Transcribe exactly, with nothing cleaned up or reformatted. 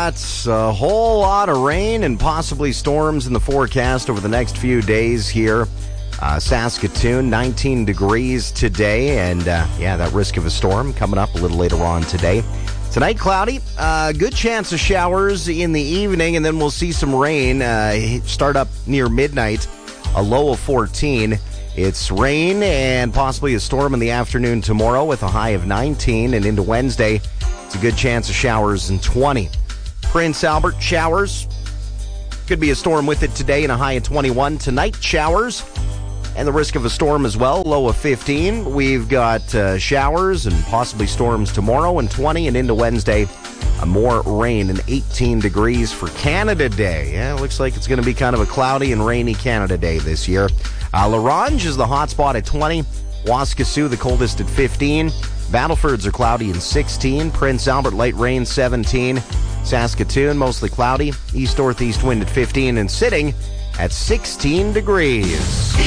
got a whole lot of rain and possibly storms in the forecast over the next few days here. Uh, Saskatoon, nineteen degrees today, and uh, yeah, that risk of a storm coming up a little later on today. Tonight, cloudy. Uh, good chance of showers in the evening, and then we'll see some rain uh, start up near midnight, a low of fourteen. It's rain and possibly a storm in the afternoon tomorrow with a high of nineteen, and into Wednesday, it's a good chance of showers in twenty. Prince Albert, showers. Could be a storm with it today and a high of twenty-one. Tonight, showers and the risk of a storm as well, low of fifteen. We've got uh, showers and possibly storms tomorrow and twenty, and into Wednesday, uh, more rain and eighteen degrees for Canada Day. Yeah, it looks like it's going to be kind of a cloudy and rainy Canada Day this year. Uh, La Ronge is the hot spot at twenty. Waskesiu, the coldest at fifteen. Battlefords are cloudy and sixteen. Prince Albert, light rain, seventeen. Saskatoon, mostly cloudy. East-northeast wind at fifteen, and sitting at sixteen degrees.